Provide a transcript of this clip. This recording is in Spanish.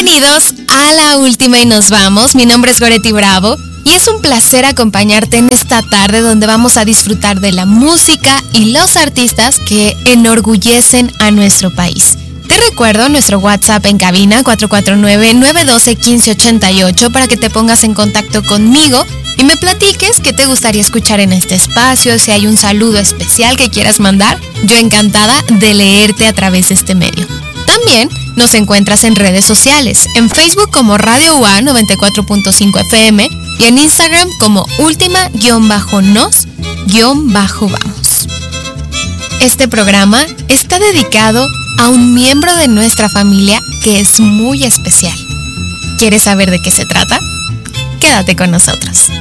Bienvenidos a La Última y Nos Vamos. Mi nombre es Goretti Bravo y es un placer acompañarte en esta tarde donde vamos a disfrutar de la música y los artistas que enorgullecen a nuestro país. Te recuerdo nuestro WhatsApp en cabina 449-912-1588 para que te pongas en contacto conmigo y me platiques qué te gustaría escuchar en este espacio, si hay un saludo especial que quieras mandar, yo encantada de leerte a través de este medio. También nos encuentras en redes sociales, en Facebook como Radio UA 94.5 FM y en Instagram como última-nos-vamos. Este programa está dedicado a un miembro de nuestra familia que es muy especial. ¿Quieres saber de qué se trata? Quédate con nosotros.